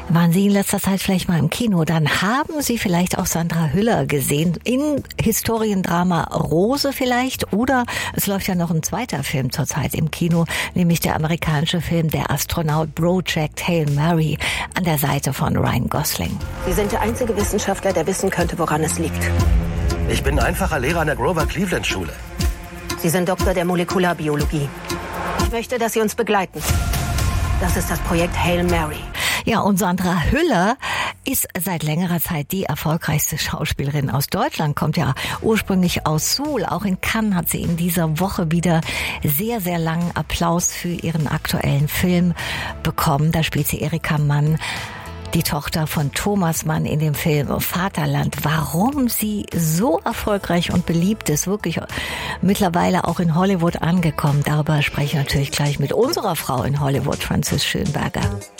Waren Sie in letzter Zeit vielleicht mal im Kino? Dann haben Sie vielleicht auch Sandra Hüller gesehen in Historiendrama Rose vielleicht. Oder es läuft ja noch ein zweiter Film zurzeit im Kino, nämlich der amerikanische Film Der Astronaut Project Hail Mary an der Seite von Ryan Gosling. Sie sind der einzige Wissenschaftler, der wissen könnte, woran es liegt. Ich bin einfacher Lehrer an der Grover Cleveland Schule. Sie sind Doktor der Molekularbiologie. Ich möchte, dass Sie uns begleiten. Das ist das Projekt Hail Mary. Ja, und Sandra Hüller ist seit längerer Zeit die erfolgreichste Schauspielerin aus Deutschland, kommt ja ursprünglich aus Suhl. Auch in Cannes hat sie in dieser Woche wieder sehr, sehr langen Applaus für ihren aktuellen Film bekommen. Da spielt sie Erika Mann, die Tochter von Thomas Mann in dem Film Vaterland. Warum sie so erfolgreich und beliebt ist, wirklich mittlerweile auch in Hollywood angekommen, darüber spreche ich natürlich gleich mit unserer Frau in Hollywood, Frances Schönberger.